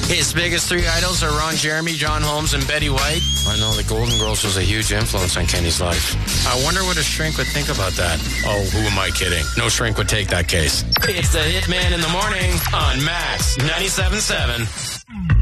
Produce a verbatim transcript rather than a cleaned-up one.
His biggest three idols are Ron Jeremy, John Holmes, and Betty White. I know the Golden Girls was a huge influence on Kenny's life. I wonder what a shrink would think about that. Oh, who am I kidding? No shrink would take that case. It's the Hitman in the Morning on Max ninety-seven point seven.